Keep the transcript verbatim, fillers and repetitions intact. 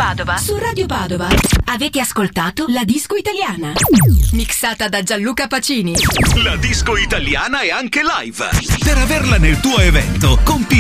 Padova. Su Radio Padova avete ascoltato La Disco Italiana, mixata da Gianluca Pacini. La disco italiana è anche live. Per averla nel tuo evento, compi